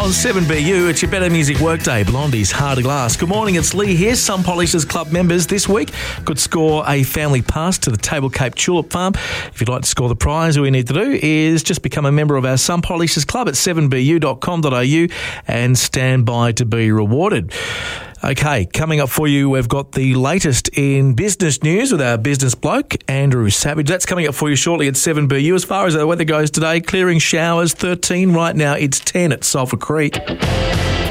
On 7BU, it's your Better Music Workday. Blondie's Heart of Glass. Good morning, it's Lee here. Sun Polishers Club members this week could score a family pass to the Table Cape Tulip Farm. If you'd like to score the prize, all you need to do is just become a member of our Sun Polishers Club at 7bu.com.au and stand by to be rewarded. Okay, coming up for you, we've got the latest in business news with our business bloke, Andrew Savage. That's coming up for you shortly at 7BU. As far as the weather goes today, clearing showers, 13. Right now, it's 10 at Sulphur Creek.